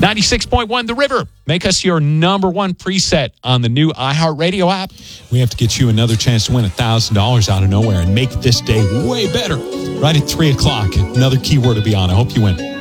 96.1 The River. Make us your number one preset on the new iHeartRadio app. We have to get you another chance to win $1,000 out of nowhere and make this day way better. Right at 3 o'clock, another keyword to be on. I hope you win.